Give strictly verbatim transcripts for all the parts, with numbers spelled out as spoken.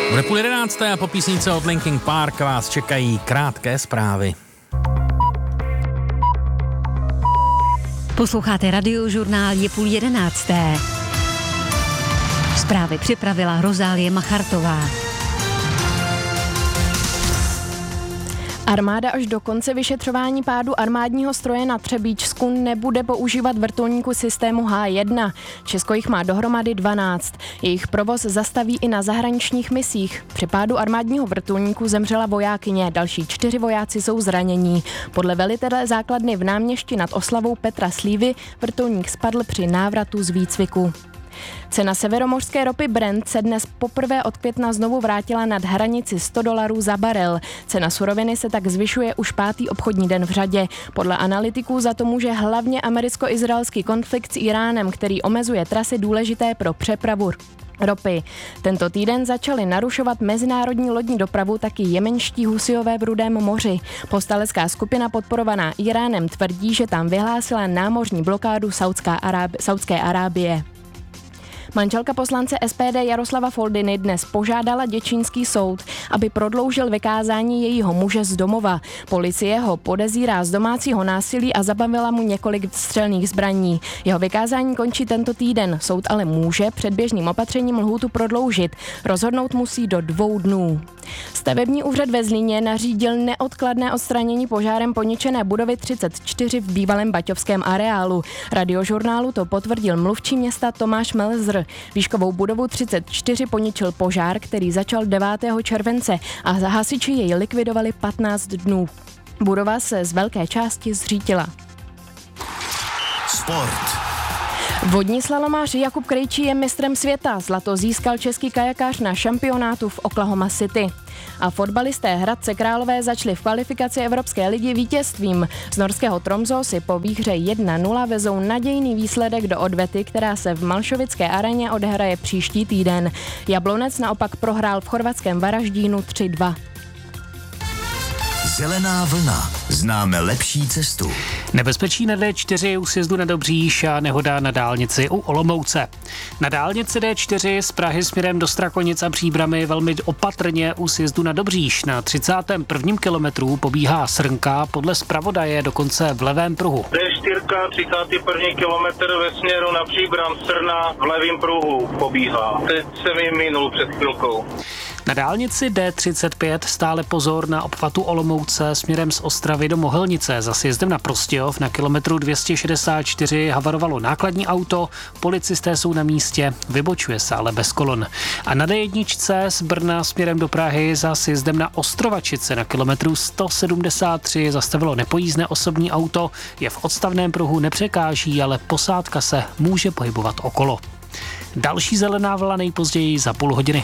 Bude půl jedenácté a po písnice od Linkin Park vás čekají krátké zprávy. Posloucháte Radiožurnál, je půl jedenácté. Zprávy připravila Rozálie Machartová. Armáda až do konce vyšetřování pádu armádního stroje na Třebíčsku nebude používat vrtulníku systému H jedna. Česko jich má dohromady dvanáct. Jejich provoz zastaví i na zahraničních misích. Při pádu armádního vrtulníku zemřela vojákyně, další čtyři vojáci jsou zranění. Podle velitele základny v Náměšti nad Oslavou Petra Slívy vrtulník spadl při návratu z výcviku. Cena severomořské ropy Brent se dnes poprvé od května znovu vrátila nad hranici sto dolarů za barel. Cena suroviny se tak zvyšuje už pátý obchodní den v řadě. Podle analytiků za to může hlavně americko-izraelský konflikt s Iránem, který omezuje trasy důležité pro přepravu ropy. Tento týden začali narušovat mezinárodní lodní dopravu taky jemenští Husijové v Rudém moři. Povstalecká skupina podporovaná Iránem tvrdí, že tam vyhlásila námořní blokádu Saudská Aráb- Saudské Arábie. Manželka poslance S P D Jaroslava Foldyny dnes požádala děčínský soud, aby prodloužil vykázání jejího muže z domova. Policie ho podezírá z domácího násilí a zabavila mu několik střelných zbraní. Jeho vykázání končí tento týden. Soud ale může předběžným opatřením lhůtu prodloužit. Rozhodnout musí do dvou dnů. Stavební úřad ve Zlíně nařídil neodkladné odstranění požárem poničené budovy třicet čtyři v bývalém baťovském areálu. Radiožurnálu to potvrdil mluvčí města Tomáš Melzr. Výškovou budovu třicet čtyři poničil požár, který začal devátého července a hasiči jej likvidovali patnáct dnů. Budova se z velké části zřítila. Sport. Vodní slalomář Jakub Krejčí je mistrem světa. Zlato získal český kajakář na šampionátu v Oklahoma City. A fotbalisté Hradce Králové začali v kvalifikaci Evropské ligy vítězstvím. Z norského Tromsø si po výhře jedna nula vezou nadějný výsledek do odvety, která se v Malšovické areně odehraje příští týden. Jablonec naopak prohrál v chorvatském Varaždínu tři dva. Zelená vlna. Známe lepší cestu. Nebezpečí na D čtyři u sjezdu na Dobříš a nehoda na dálnici u Olomouce. Na dálnici D čtyři z Prahy směrem do Strakonic a Příbramy velmi opatrně u sjezdu na Dobříš. Na třicátém prvním kilometru pobíhá srnka, podle zpravodaje dokonce v levém pruhu. D čtyři, třicátý první kilometr ve směru na Příbram, Srna v levém pruhu pobíhá. Teď jsem jim minul před chvilkou. Na dálnici D třicet pět stále pozor na obchvatu Olomouce směrem z Ostravy do Mohelnice. Za sjezdem na Prostějov na kilometru dvě stě šedesát čtyři havarovalo nákladní auto, policisté jsou na místě, vybočuje se ale bez kolon. A na D jedna z Brna směrem do Prahy za sjezdem na Ostrovačice na kilometru sto sedmdesát tři zastavilo nepojízdné osobní auto, je v odstavném pruhu, nepřekáží, ale posádka se může pohybovat okolo. Další zelená vlna nejpozději za půl hodiny.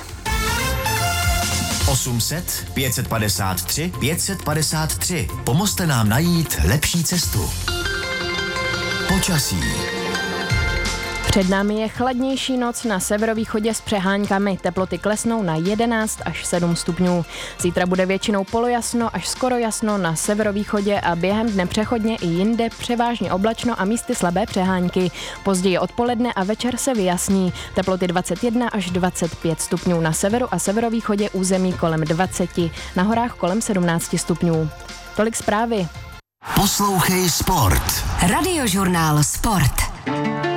osm set, pět set padesát tři, pět set padesát tři. Pomozte nám najít lepší cestu. Počasí. Před námi je chladnější noc na severovýchodě s přeháňkami. Teploty klesnou na jedenáct až sedm stupňů. Zítra bude většinou polojasno až skoro jasno na severovýchodě a během dne přechodně i jinde převážně oblačno a místy slabé přehánky. Později odpoledne a večer se vyjasní. Teploty dvacet jedna až dvacet pět stupňů na severu a severovýchodě území kolem dvacet, na horách kolem sedmnáct stupňů. Tolik zprávy. Poslouchej Sport. Radiožurnál Sport.